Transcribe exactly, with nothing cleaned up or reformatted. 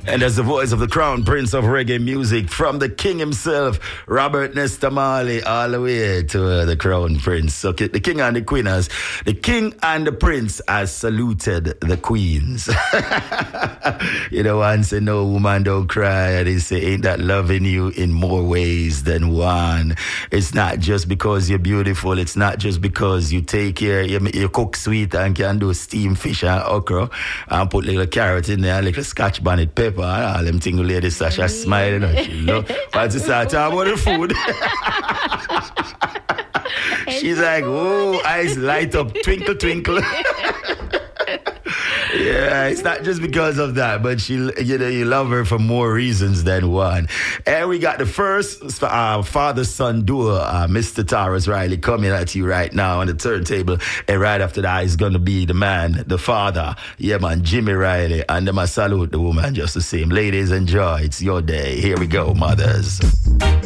And as the voice of the crown prince of reggae music, from the king himself, Robert Nesta Marley, all the way to uh, the crown prince. So the king and the queen has, the king and the prince has saluted the queens. You know, one say, no woman don't cry. And they say, ain't that loving you in more ways than one? It's not just because you're beautiful. It's not just because you take care, you, you cook sweet and can do steamed fish and okra and put little carrot in there, little scotch bonnet pepper. All them things lady Sasha smiling. She love. Once you start talking about the food, she's like, oh, eyes light up, twinkle, twinkle. Yeah, it's not just because of that, but she, you know, you love her for more reasons than one. And we got the first uh, father-son duo, uh, Mister Tarrus Riley, coming at you right now on the turntable. And right after that is going to be the man, the father, yeah, man, Jimmy Riley. And then I salute the woman just the same. Ladies, enjoy. It's your day. Here we go, mothers.